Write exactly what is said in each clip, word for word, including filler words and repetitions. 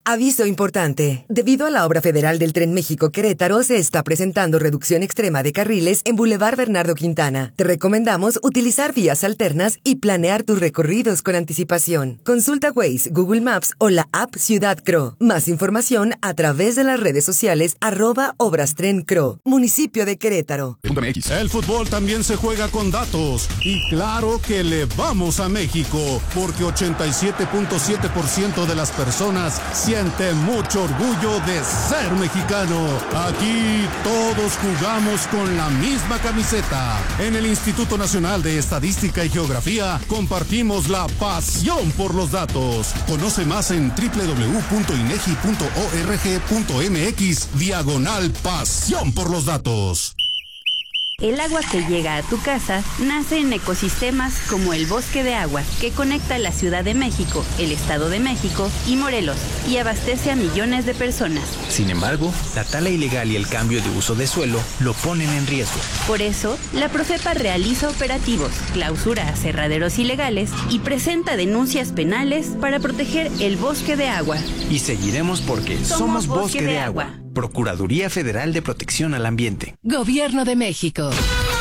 Aviso importante. Debido a la obra federal del Tren México-Querétaro, se está presentando reducción extrema de carriles en Boulevard Bernardo Quintana. Te recomendamos utilizar vías alternas y planear tus recorridos con anticipación. Consulta Waze, Google Maps o la app Ciudad Cro. Más información a través de las redes sociales arroba Obras Tren Cro, municipio de Querétaro. El fútbol también se juega con datos. Y claro que le vamos a México, porque ochenta y siete punto siete por ciento de las personas sienten mucho orgullo de ser mexicano. Aquí todos jugamos con la misma camiseta. En el Instituto Nacional de Estadística y Geografía compartimos la pasión por los datos. Conoce más en doble u doble u doble u punto inegi punto org punto mx diagonal pasión por los datos. El agua que llega a tu casa nace en ecosistemas como el Bosque de Agua, que conecta la Ciudad de México, el Estado de México y Morelos, y abastece a millones de personas. Sin embargo, la tala ilegal y el cambio de uso de suelo lo ponen en riesgo. Por eso, la Profepa realiza operativos, clausura aserraderos ilegales y presenta denuncias penales para proteger el Bosque de Agua. Y seguiremos porque somos, somos Bosque, Bosque de, de Agua. Agua. Procuraduría Federal de Protección al Ambiente. Gobierno de México.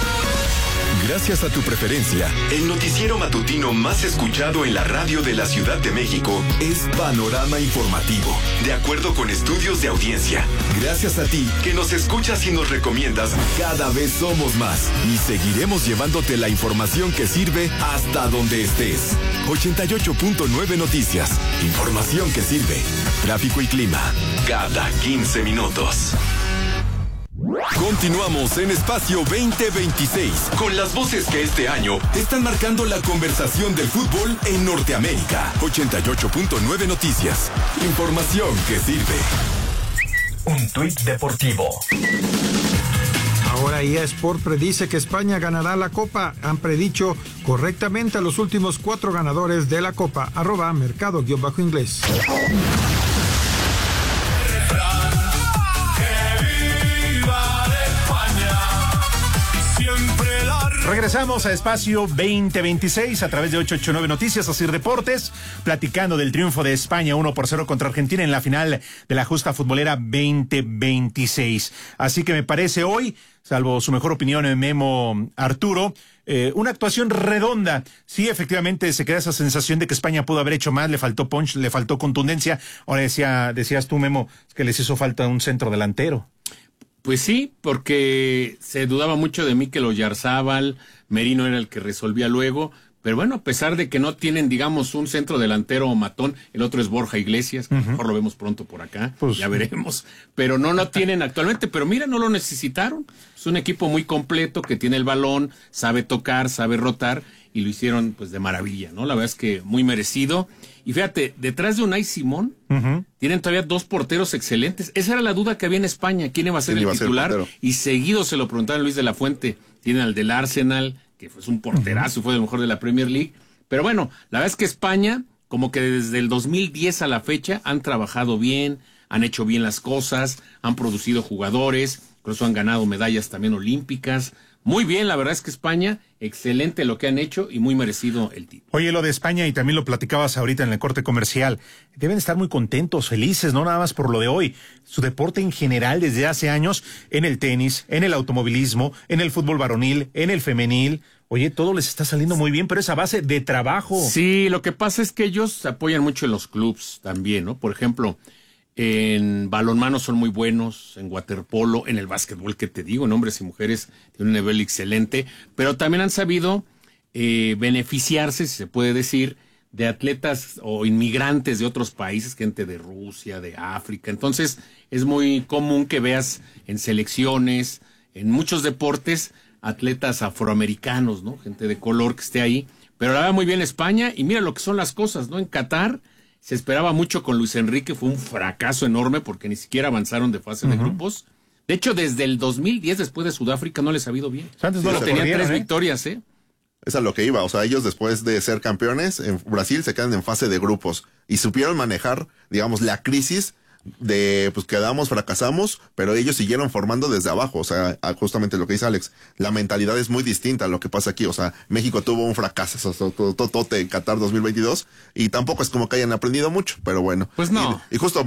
Gracias a tu preferencia, el noticiero matutino más escuchado en la radio de la Ciudad de México es Panorama Informativo, de acuerdo con estudios de audiencia. Gracias a ti, que nos escuchas y nos recomiendas, cada vez somos más y seguiremos llevándote la información que sirve hasta donde estés. ochenta y ocho punto nueve Noticias, información que sirve. Tráfico y clima, cada quince minutos. Continuamos en Espacio veinte veintiséis con las voces que este año están marcando la conversación del fútbol en Norteamérica. ochenta y ocho punto nueve Noticias. Información que sirve. Un tuit deportivo. Ahora E A Sport predice que España ganará la Copa. Han predicho correctamente a los últimos cuatro ganadores de la Copa. Arroba mercado-inglés. Regresamos a Espacio veinte veintiséis a través de ochocientos ochenta y nueve Noticias, Asir Deportes, platicando del triunfo de España uno por cero contra Argentina en la final de la justa futbolera veinte veintiséis. Así que me parece hoy, salvo su mejor opinión en Memo Arturo, eh, una actuación redonda. Sí, efectivamente se queda esa sensación de que España pudo haber hecho más, le faltó punch, le faltó contundencia. Ahora decía, decías tú, Memo, que les hizo falta un centro delantero. Pues sí, porque se dudaba mucho de Mikel Oyarzábal, Merino era el que resolvía luego, pero bueno, a pesar de que no tienen, digamos, un centro delantero matón, el otro es Borja Iglesias, que uh-huh. mejor lo vemos pronto por acá, pues, ya veremos, pero no lo tienen actualmente, pero mira, no lo necesitaron, es un equipo muy completo que tiene el balón, sabe tocar, sabe rotar, y lo hicieron pues de maravilla, ¿no? La verdad es que muy merecido. Y fíjate, detrás de Unai Simón, uh-huh. tienen todavía dos porteros excelentes. Esa era la duda que había en España, quién iba a ser ¿Quién el titular, ser el y seguido se lo preguntaron a Luis de la Fuente. Tienen al del Arsenal, que fue un porterazo, uh-huh. fue el mejor de la Premier League. Pero bueno, la verdad es que España, como que desde el dos mil diez a la fecha, han trabajado bien, han hecho bien las cosas, han producido jugadores, incluso han ganado medallas también olímpicas. Muy bien, la verdad es que España, excelente lo que han hecho y muy merecido el título. Oye, lo de España, y también lo platicabas ahorita en el corte comercial, deben estar muy contentos, felices, no nada más por lo de hoy. Su deporte en general desde hace años, en el tenis, en el automovilismo, en el fútbol varonil, en el femenil. Oye, todo les está saliendo muy bien, pero es a base de trabajo. Sí, lo que pasa es que ellos se apoyan mucho en los clubs también, ¿no? Por ejemplo, en balonmano son muy buenos, en waterpolo, en el básquetbol, que te digo, en hombres y mujeres tienen un nivel excelente, pero también han sabido eh, beneficiarse, si se puede decir, de atletas o inmigrantes de otros países, gente de Rusia, de África. Entonces es muy común que veas en selecciones, en muchos deportes, atletas afroamericanos, ¿no? Gente de color que esté ahí, pero la va muy bien España, y mira lo que son las cosas, ¿no? En Qatar se esperaba mucho con Luis Enrique, fue un fracaso enorme porque ni siquiera avanzaron de fase uh-huh. de grupos. De hecho, desde el dos mil diez, después de Sudáfrica, no les ha ido bien. Antes no sí, lo tenían tres ¿eh? victorias, ¿eh? Es a lo que iba, o sea, ellos después de ser campeones en Brasil se quedan en fase de grupos y supieron manejar, digamos, la crisis de, pues quedamos, fracasamos, pero ellos siguieron formando desde abajo, o sea, justamente lo que dice Alex, la mentalidad es muy distinta a lo que pasa aquí, o sea, México tuvo un fracaso totote en Qatar dos mil veintidós y tampoco es como que hayan aprendido mucho, pero bueno. Pues no. Y, y justo